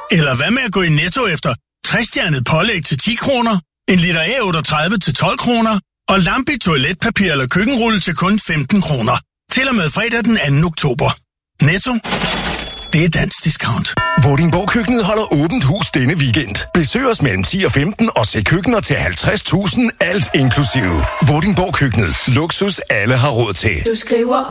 Eller hvad med at gå i Netto efter 60-stjernet pålæg til 10 kroner, en liter A38 til 12 kroner, og Lambi toiletpapir eller køkkenrulle til kun 15 kroner. Til og med fredag den 2. oktober. Netto. Det er dansk discount. Vordingborg Køkkenet holder åbent hus denne weekend. Besøg os mellem 10 og 15 og se køkkener til 50.000, alt inklusive. Vordingborg Køkkenet. Luksus alle har råd til. Du skriver